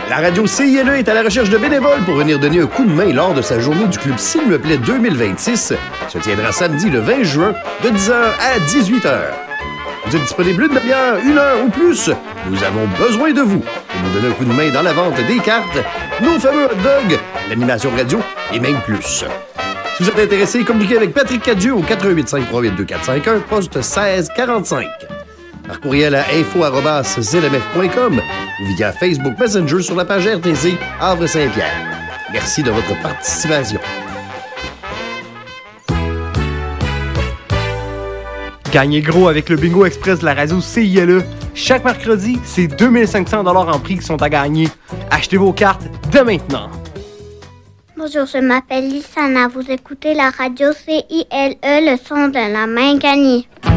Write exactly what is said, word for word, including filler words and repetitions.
La radio C I L E est à la recherche de bénévoles pour venir donner un coup de main lors de sa journée du Club S'il me plaît deux mille vingt-six. Se tiendra samedi le vingt juin de dix heures à dix-huit heures. Vous êtes disponible une demi-heure, une heure ou plus? Nous avons besoin de vous pour nous donner un coup de main dans la vente des cartes, nos fameux hot dogs, l'animation radio et même plus. Si vous êtes intéressé, communiquez avec Patrick Cadieux au quatre un huit cinq trois huit deux quatre cinq un, poste seize quarante-cinq. Par courriel à info arobase zlmf point com ou via Facebook Messenger sur la page R T Z Havre-Saint-Pierre. Merci de votre participation. Gagnez gros avec le Bingo Express de la radio C I L E. Chaque mercredi, c'est deux mille cinq cents dollars en prix qui sont à gagner. Achetez vos cartes dès maintenant. Bonjour, je m'appelle Lissana. Vous écoutez la radio C I L E, le son de la main gagnée.